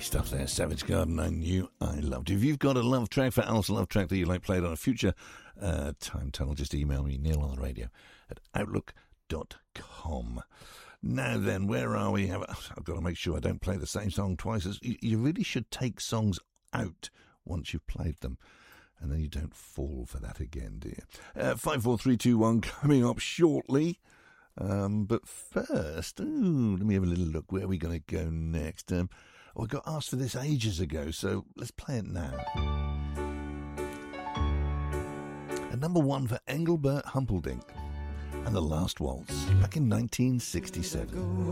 stuff there. Savage Garden, I Knew I Loved. If you've got a love track for Alice, a love track that you'd like played on a future time tunnel, just email me, neilontheradio@outlook.com. Now then, where are we? I've got to make sure I don't play the same song twice. You really should take songs out once you've played them, and then you don't fall for that again, do you? 54321 coming up shortly. But first, let me have a little look. Where are we going to go next? I got asked for this ages ago, so let's play it now. And number one for Engelbert Humperdinck and The Last Waltz, back in 1967.